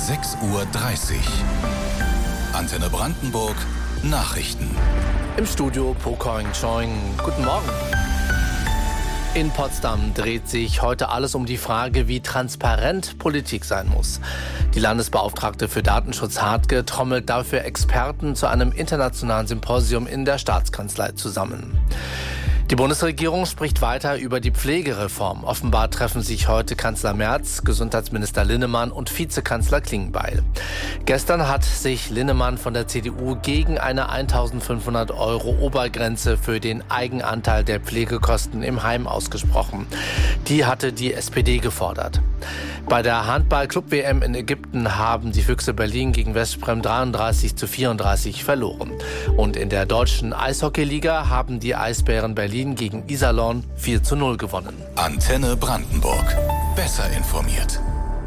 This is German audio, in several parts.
6:30 Uhr. Antenne Brandenburg Nachrichten. Im Studio Pokoing Choing. Guten Morgen. In Potsdam dreht sich heute alles um die Frage, wie transparent Politik sein muss. Die Landesbeauftragte für Datenschutz Hartke trommelt dafür Experten zu einem internationalen Symposium in der Staatskanzlei zusammen. Die Bundesregierung spricht weiter über die Pflegereform. Offenbar treffen sich heute Kanzler Merz, Gesundheitsminister Linnemann und Vizekanzler Klingbeil. Gestern hat sich Linnemann von der CDU gegen eine 1.500 € Obergrenze für den Eigenanteil der Pflegekosten im Heim ausgesprochen. Die hatte die SPD gefordert. Bei der Handball-Club-WM in Ägypten haben die Füchse Berlin gegen Westbrem 33:34 verloren. Und in der deutschen Eishockeyliga haben die Eisbären Berlin gegen Iserlohn 4:0 gewonnen. Antenne Brandenburg. Besser informiert.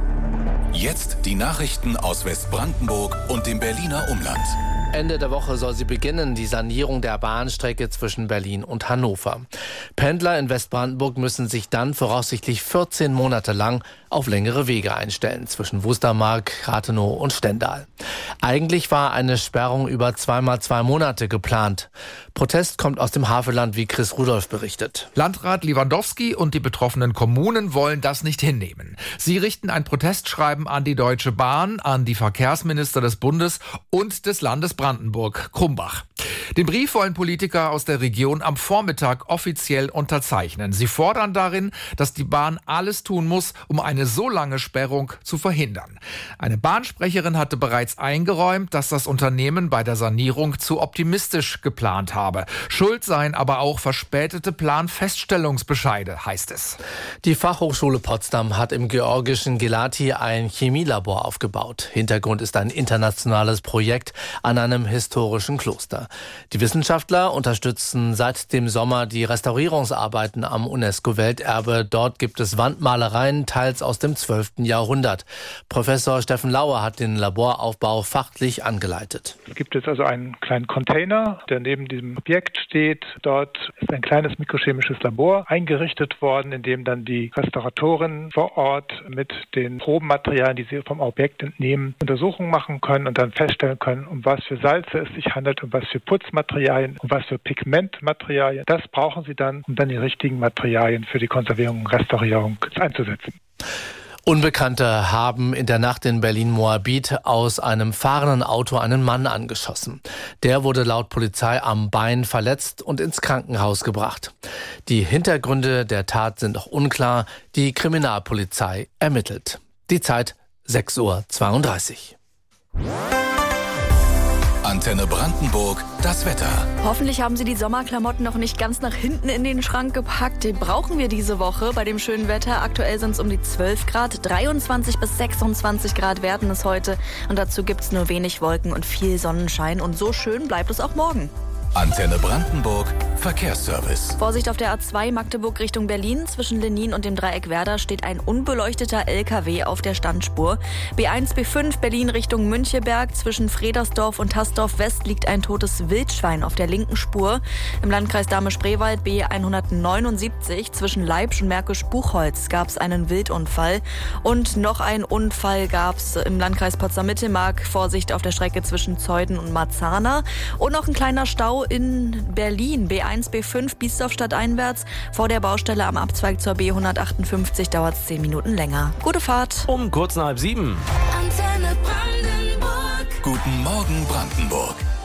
Jetzt die Nachrichten aus Westbrandenburg und dem Berliner Umland. Ende der Woche soll sie beginnen, die Sanierung der Bahnstrecke zwischen Berlin und Hannover. Pendler in Westbrandenburg müssen sich dann voraussichtlich 14 Monate lang auf längere Wege einstellen zwischen Wustermark, Rathenow und Stendal. Eigentlich war eine Sperrung über 2x2 Monate geplant. Protest kommt aus dem Havelland, wie Chris Rudolph berichtet. Landrat Lewandowski und die betroffenen Kommunen wollen das nicht hinnehmen. Sie richten ein Protestschreiben an die Deutsche Bahn, an die Verkehrsminister des Bundes und des Landes Brandenburg, Krumbach. Den Brief wollen Politiker aus der Region am Vormittag offiziell unterzeichnen. Sie fordern darin, dass die Bahn alles tun muss, um eine so lange Sperrung zu verhindern. Eine Bahnsprecherin hatte bereits eingeräumt, dass das Unternehmen bei der Sanierung zu optimistisch geplant habe. Schuld seien aber auch verspätete Planfeststellungsbescheide, heißt es. Die Fachhochschule Potsdam hat im georgischen Gelati ein Chemielabor aufgebaut. Hintergrund ist ein internationales Projekt an einem historischen Kloster. Die Wissenschaftler unterstützen seit dem Sommer die Restaurierungsarbeiten am UNESCO-Welterbe. Dort gibt es Wandmalereien, teils aus dem 12. Jahrhundert. Professor Steffen Lauer hat den Laboraufbau fachlich angeleitet. Es gibt jetzt also einen kleinen Container, der neben diesem Objekt steht. Dort ist ein kleines mikrochemisches Labor eingerichtet worden, in dem dann die Restauratorinnen vor Ort mit den Probenmaterialien, die sie vom Objekt entnehmen, Untersuchungen machen können und dann feststellen können, um was für Salze es sich handelt, um was für Putzmaterialien, um was für Pigmentmaterialien. Das brauchen sie dann, um dann die richtigen Materialien für die Konservierung und Restaurierung einzusetzen. Unbekannte haben in der Nacht in Berlin-Moabit aus einem fahrenden Auto einen Mann angeschossen. Der wurde laut Polizei am Bein verletzt und ins Krankenhaus gebracht. Die Hintergründe der Tat sind noch unklar. Die Kriminalpolizei ermittelt. Die Zeit 6:32 Uhr. Antenne Brandenburg, das Wetter. Hoffentlich haben Sie die Sommerklamotten noch nicht ganz nach hinten in den Schrank gepackt. Die brauchen wir diese Woche bei dem schönen Wetter. Aktuell sind es um die 12 Grad, 23 bis 26 Grad werden es heute. Und dazu gibt es nur wenig Wolken und viel Sonnenschein. Und so schön bleibt es auch morgen. Antenne Brandenburg, Verkehrsservice. Vorsicht auf der A2 Magdeburg Richtung Berlin. Zwischen Lenin und dem Dreieck Werder steht ein unbeleuchteter LKW auf der Standspur. B1, B5 Berlin Richtung Müncheberg. Zwischen Fredersdorf und Haßdorf West liegt ein totes Wildschwein auf der linken Spur. Im Landkreis Dahme-Spreewald B179 zwischen Leipzig und Märkisch-Buchholz gab es einen Wildunfall. Und noch ein Unfall gab es im Landkreis Potsdam-Mittelmark. Vorsicht auf der Strecke zwischen Zeuthen und Marzahn. Und noch ein kleiner Stau in Berlin, B1, B5, Biesdorf stadteinwärts. Vor der Baustelle am Abzweig zur B158 dauert es 10 Minuten länger. Gute Fahrt. Um kurz nach 6:30. Antenne Brandenburg. Guten Morgen Brandenburg.